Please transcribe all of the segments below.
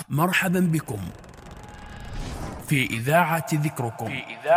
مرحبا بكم في إذاعة ذكركم.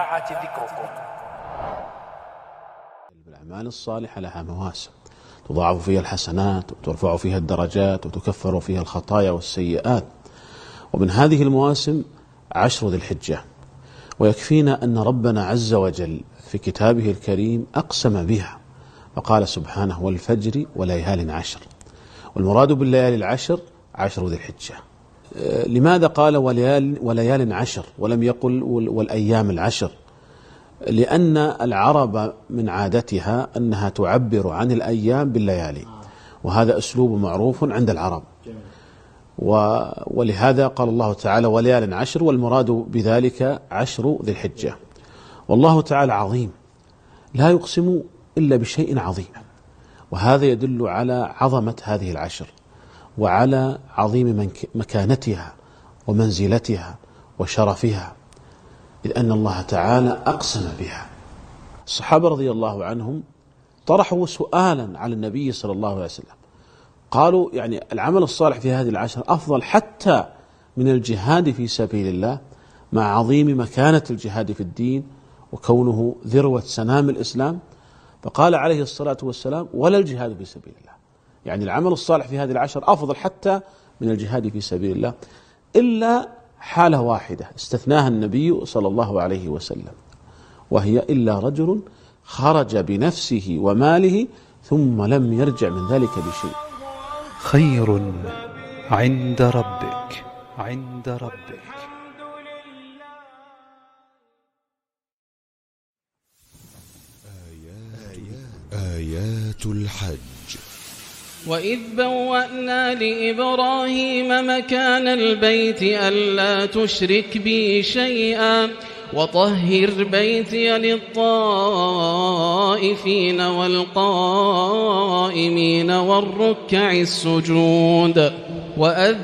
الأعمال الصالحة لها مواسم تضاعف فيها الحسنات وترفع فيها الدرجات وتكفر فيها الخطايا والسيئات، ومن هذه المواسم 10 ذي الحجة. ويكفينا أن ربنا عز وجل في كتابه الكريم أقسم بها فقال سبحانه: والفجر وليال عشر. والمراد بالليالي العشر 10 ذي الحجة. لماذا قال وليال عشر ولم يقل والأيام العشر؟ لأن العرب من عادتها أنها تعبر عن الأيام بالليالي، وهذا أسلوب معروف عند العرب. ولهذا قال الله تعالى وليال عشر، والمراد بذلك 10 ذي الحجة. والله تعالى عظيم لا يقسم إلا بشيء عظيم، وهذا يدل على عظمة هذه العشر وعلى عظيم مكانتها ومنزلتها وشرفها، إذ أن الله تعالى أقسم بها. الصحابة رضي الله عنهم طرحوا سؤالا على النبي صلى الله عليه وسلم، قالوا يعني العمل الصالح في هذه العشر أفضل حتى من الجهاد في سبيل الله، مع عظيم مكانة الجهاد في الدين وكونه ذروة سنام الإسلام. فقال عليه الصلاة والسلام: ولا الجهاد في سبيل الله، يعني العمل الصالح في هذه العشر أفضل حتى من الجهاد في سبيل الله، إلا حالة واحدة استثناها النبي صلى الله عليه وسلم، وهي إلا رجل خرج بنفسه وماله ثم لم يرجع من ذلك بشيء. خير عند ربك. آيات الحج. وإذ بوأنا لإبراهيم مكان البيت ألا تشرك بي شيئا وطهر بيتي للطائفين والقائمين والركع السجود.